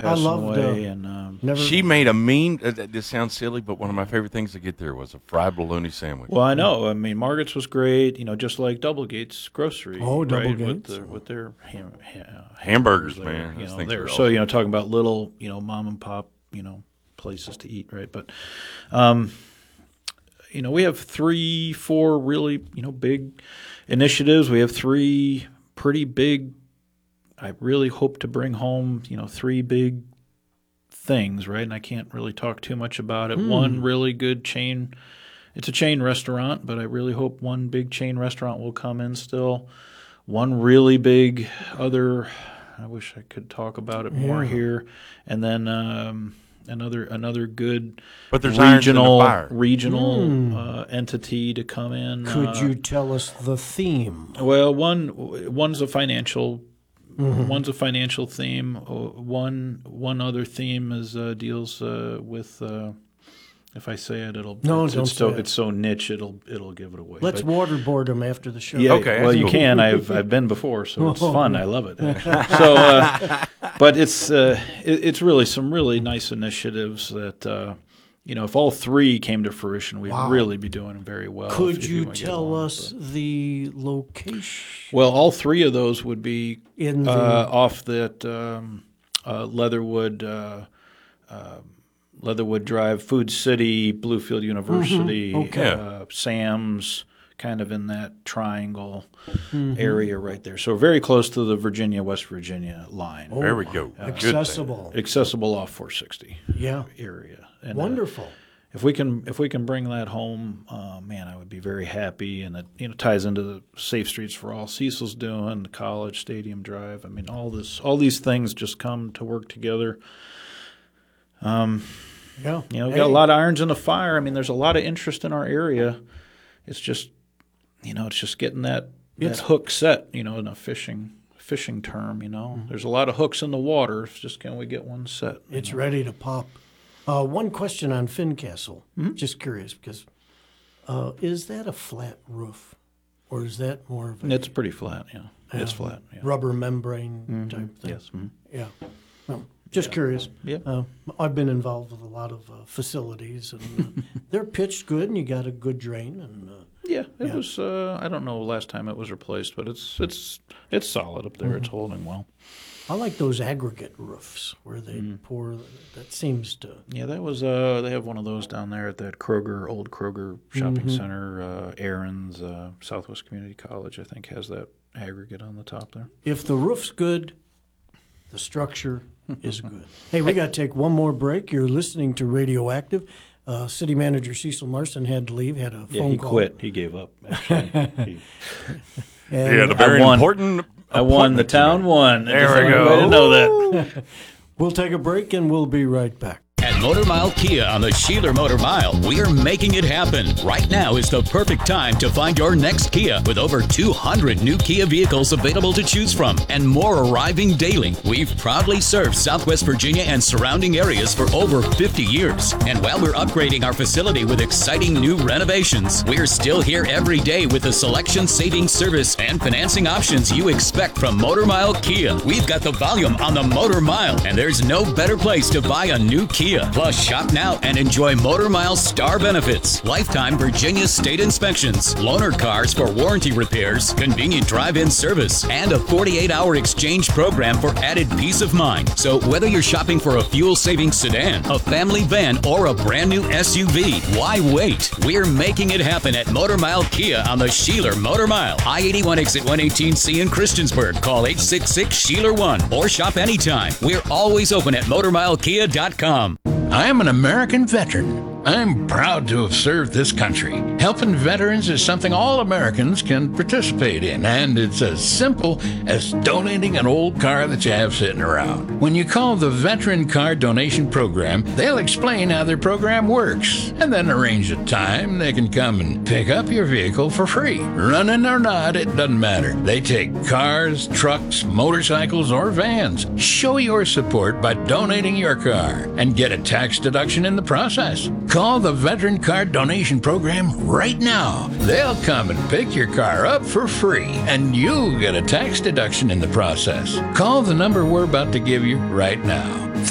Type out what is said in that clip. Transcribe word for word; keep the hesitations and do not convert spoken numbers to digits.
passing loved, away, uh, and um, Never. She made a mean. Uh, this sounds silly, but one of my favorite things to get there was a fried bologna sandwich. well, I know. I mean, Margaret's was great. You know, just like Doublegate's Grocery. Oh, right, Doublegate's. with, the, with their ham, ha, Hamburgers, there, man. You Those know, things there. are So you know, talking about little, you know, mom and pop, you know, places to eat, right? But, um, you know, we have three, four really, you know, big initiatives. We have three pretty big. I really hope to bring home, you know, three big things, right? And I can't really talk too much about it. Mm. One really good chain, it's a chain restaurant, but I really hope one big chain restaurant will come in still. One really big other, I wish I could talk about it more Yeah. here. And then um, another another good But there's irons in the regional fire. regional Mm. uh, entity to come in. Could uh, you tell us the theme? Well, one one's a financial. Mm-hmm. One's a financial theme. Uh, One one other theme is uh, deals uh, with. Uh, if I say it, it'll. No, it's, don't it's so say it. it's so niche. It'll it'll give it away. Let's But- waterboard them after the show. yeah, Okay, well, that's you cool. can. I've I've been before, so it's Oh. fun. I love it. actually. so, uh, but it's uh, it, it's really some really nice initiatives that uh, you know, if all three came to fruition, we'd Wow. really be doing very well. Could if- if you wanna get tell along, us but- the location Well, all three of those would be in the? uh, off that um, uh, Leatherwood. Uh, uh, Leatherwood Drive, Food City, Bluefield University, Mm-hmm. Okay. uh, Sam's, kind of in that triangle Mm-hmm. area right there. So very close to the Virginia-West Virginia line. There we go. Good thing. accessible. Accessible off four sixty Yeah, area. And, uh, wonderful. if we can if we can bring that home, uh, man, I would be very happy. And it you know ties into the Safe Streets for All Cecil's doing, the College Stadium Drive. I mean, all this all these things just come to work together. Um, Yeah, You know, we've Hey, got a lot of irons in the fire. I mean, there's a lot of interest in our area. It's just, you know, it's just getting that, that It's- hook set, you know, in a fishing fishing term, you know. Mm-hmm. There's a lot of hooks in the water. It's just can we get one set? you It's know? ready to pop. Uh, one question on Fincastle. Mm-hmm. Just curious because uh, is that a flat roof or is that more of a It's pretty flat, yeah. It's flat, yeah. rubber membrane type thing? Yes. mhm. Yeah. Well, just curious. Yeah. Uh, I've been involved with a lot of uh, facilities, and uh, they're pitched good, and you got a good drain. And uh, Yeah, it Yeah. was. Uh, I don't know last time it was replaced, but it's it's it's solid up there. Mm-hmm. It's holding well. I like those aggregate roofs where they Mm-hmm. pour. That seems to. Yeah, that was. Uh, they have one of those down there at that Kroger, old Kroger shopping Mm-hmm. center. Uh, Aaron's uh, Southwest Community College, I think, has that aggregate on the top there. If the roof's good, the structure is good. Hey, we got to take one more break. You're listening to Radioactive. Uh, City Manager Cecil Marston had to leave. Had a Yeah, phone he call. quit. He gave up. Actually. He- And, Yeah, the uh, very won. important. I won. The appointment town tonight. won. There Just we wanted go. to know that. we'll take a break and we'll be right back. At Motor Mile Kia on the Sheeler Motor Mile, we're making it happen. Right now is the perfect time to find your next Kia with over two hundred new Kia vehicles available to choose from and more arriving daily. We've proudly served Southwest Virginia and surrounding areas for over fifty years. And while we're upgrading our facility with exciting new renovations, we're still here every day with the selection, saving service, and financing options you expect from Motor Mile Kia. We've got the volume on the Motor Mile, and there's no better place to buy a new Kia. Plus, shop now and enjoy Motor Mile Star benefits, lifetime Virginia state inspections, loaner cars for warranty repairs, convenient drive-in service, and a forty-eight hour exchange program for added peace of mind. So whether you're shopping for a fuel-saving sedan, a family van, or a brand new S U V, why wait? We're making it happen at Motor Mile Kia on the Sheeler Motor Mile. I eighty-one exit one eighteen C in Christiansburg. Call eight six six Sheeler one or shop anytime. We're always open at motor mile kia dot com. I am an American veteran. I'm proud to have served this country. Helping veterans is something all Americans can participate in, and it's as simple as donating an old car that you have sitting around. When you call the Veteran Car Donation Program, they'll explain how their program works, and then arrange a time they can come and pick up your vehicle for free. Running or not, it doesn't matter. They take cars, trucks, motorcycles, or vans. Show your support by donating your car and get a tax deduction in the process. Call the Veteran Car Donation Program right now. They'll come and pick your car up for free, and you'll get a tax deduction in the process. Call the number we're about to give you right now.